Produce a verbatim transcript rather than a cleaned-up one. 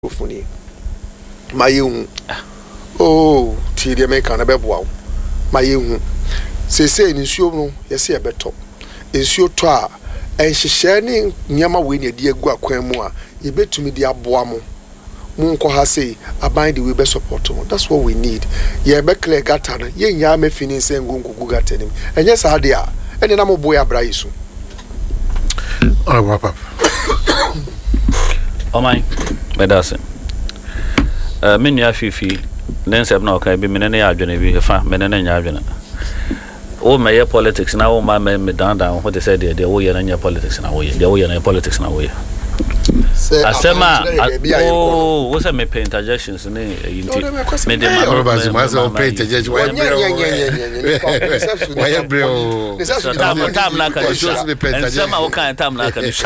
Funny. My young oh, till the American a bebo. My young say, say, in show, yes, a better. In show toa, and she shining Yama win a dear Guaquemoa, you bet to me the aboamo. Munko has say, I bind the Weber support. That's what we need. Ye Beckle Gatan, ye yame finis and Gungu Gatten him. And yes, I dear, and then I'm a boy a braisu. Oh, wrap up. Oh my, my darling. Uh, many of you feel, then say no, can be many arguing if I men and arguing. Oh, my politics now, my men me down down what they said, the way and your politics in a way, the way and politics in a way. I said, oh, what's a me pay interjections in it? Made them myself pay interjections. Why, bro? Time like a time like a